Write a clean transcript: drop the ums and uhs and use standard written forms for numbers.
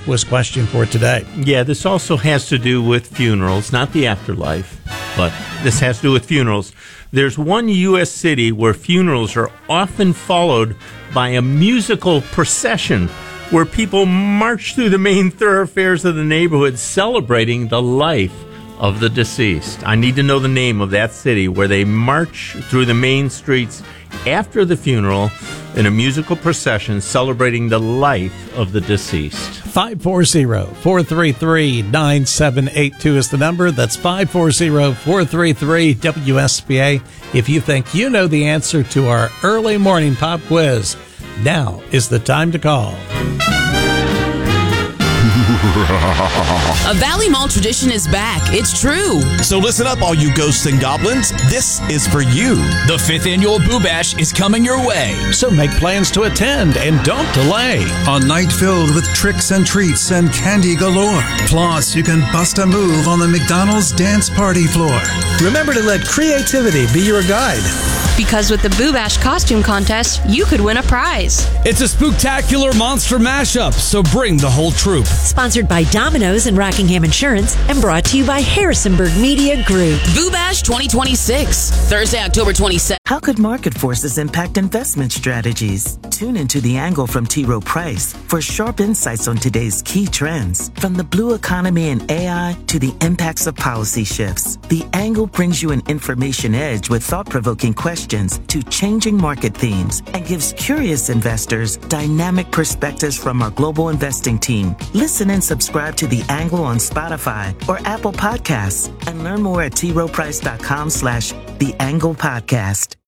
Quiz question for today. Yeah, this also has to do with funerals, not the afterlife, but this has to do with funerals. There's one U.S. city where funerals are often followed by a musical procession where people march through the main thoroughfares of the neighborhood celebrating the life of the deceased. I need to know the name of that city where they march through the main streets after the funeral in a musical procession celebrating the life of the deceased. 540-433-9782 is the number. That's 540-433-WSBA. If you think you know the answer to our early morning pop quiz, now is the time to call. A Valley Mall tradition is back. It's true. So listen up, all you ghosts and goblins. This is for you. The 5th annual Boo Bash is coming your way. So make plans to attend and don't delay. A night filled with tricks and treats and candy galore. Plus, you can bust a move on the McDonald's dance party floor. Remember to let creativity be your guide. Because with the Boo Bash costume contest, you could win a prize. It's a spooktacular monster mashup, so bring the whole troop. Sponsored by Domino's and Rockingham Insurance and brought to you by Harrisonburg Media Group. Boo Bash 2026, Thursday, October 27th. How could market forces impact investment strategies? Tune into The Angle from T. Rowe Price for sharp insights on today's key trends. From the blue economy and AI to the impacts of policy shifts, The Angle brings you an information edge with thought-provoking questions to changing market themes and gives curious investors dynamic perspectives from our global investing team. Listen and subscribe to The Angle on Spotify or Apple Podcasts and learn more at troweprice.com/The Angle Podcast.